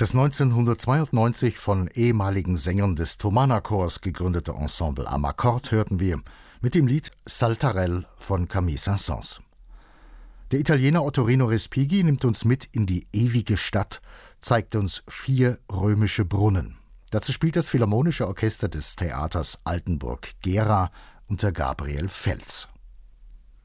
Das 1992 von ehemaligen Sängern des Thomann-Chors gegründete Ensemble Amarcord hörten wir mit dem Lied Saltarell von Camille Saint-Saëns. Der Italiener Ottorino Respighi nimmt uns mit in die ewige Stadt, zeigt uns 4 römische Brunnen. Dazu spielt das Philharmonische Orchester des Theaters Altenburg-Gera unter Gabriel Fels.